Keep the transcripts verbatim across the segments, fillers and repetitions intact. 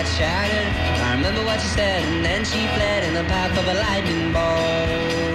lights shattered. I remember what she said, and then she fled in the path of a lightning bolt.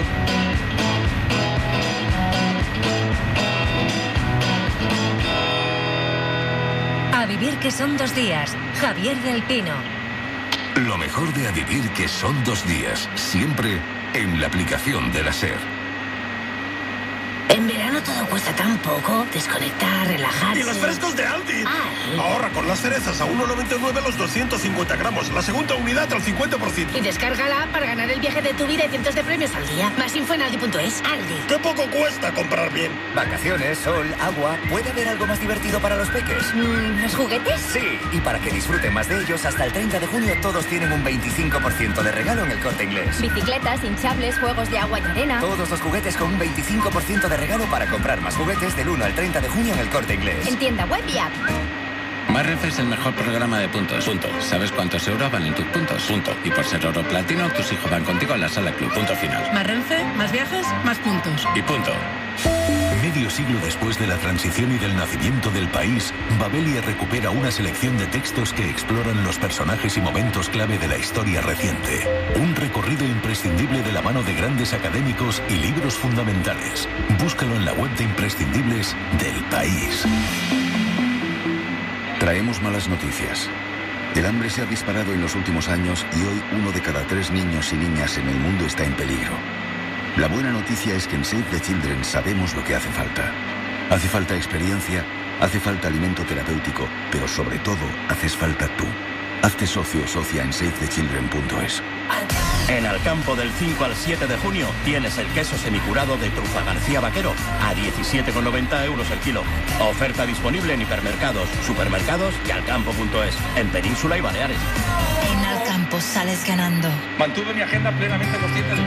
A vivir que son dos días. Javier del Pino. Lo mejor de A vivir que son dos días. Siempre en la aplicación de la SER. En verano todo cuesta tan poco. Desconectar, relajarse. ¡Y los frescos de Aldi! Ah. Ahorra con las cerezas a uno noventa y nueve los doscientos cincuenta gramos. La segunda unidad al cincuenta por ciento. Y descárgala para ganar el viaje de tu vida y cientos de premios al día. Más info en aldi punto es. Aldi. ¡Qué poco cuesta comprar bien! Vacaciones, sol, agua. ¿Puede haber algo más divertido para los peques? Mm, ¿Los juguetes? Sí, y para que disfruten más de ellos, hasta el treinta de junio todos tienen un veinticinco por ciento de regalo en El Corte Inglés. Bicicletas, hinchables, juegos de agua y arena. Todos los juguetes con un veinticinco por ciento de regalo para comprar más juguetes del uno al treinta de junio en El Corte Inglés. En tienda web y app. Más Renfe es el mejor programa de puntos. Punto. ¿Sabes cuántos euros valen tus puntos? Punto. Y por ser oro platino, tus hijos van contigo a la sala club. Punto final. Más Renfe, más viajes, más puntos. Y punto. Medio siglo después de la transición y del nacimiento del país, Babelia recupera una selección de textos que exploran los personajes y momentos clave de la historia reciente. Un recorrido imprescindible de la mano de grandes académicos y libros fundamentales. Búscalo en la web de imprescindibles del país. Traemos malas noticias. El hambre se ha disparado en los últimos años y hoy uno de cada tres niños y niñas en el mundo está en peligro. La buena noticia es que en Save the Children sabemos lo que hace falta. Hace falta experiencia, hace falta alimento terapéutico, pero sobre todo haces falta tú. Hazte socio o socia en save the children punto es. En Alcampo del cinco al siete de junio tienes el queso semicurado de Trufa García Vaquero a diecisiete con noventa euros el kilo. Oferta disponible en hipermercados, supermercados y alcampo punto es, en Península y Baleares. En Alcampo sales ganando. Mantuve mi agenda plenamente consciente de